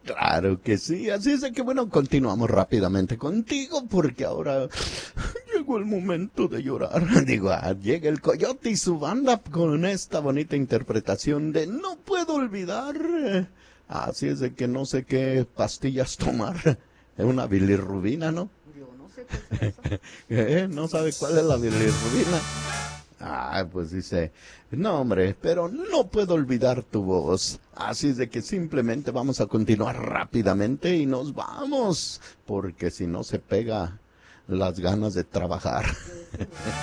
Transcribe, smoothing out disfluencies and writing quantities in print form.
Claro que sí, así es de que bueno, continuamos rápidamente contigo porque ahora llegó el momento de llorar. Digo, llega el Coyote y su banda con esta bonita interpretación de No puedo olvidar. Así es de que no sé qué pastillas tomar. Es una bilirrubina, ¿no? Yo no sé qué será eso. ¿No sabe cuál es la bilirrubina? Ah, pues dice, no hombre, pero no puedo olvidar tu voz. Así es de que simplemente vamos a continuar rápidamente y nos vamos, porque si no se pega las ganas de trabajar. De seguro.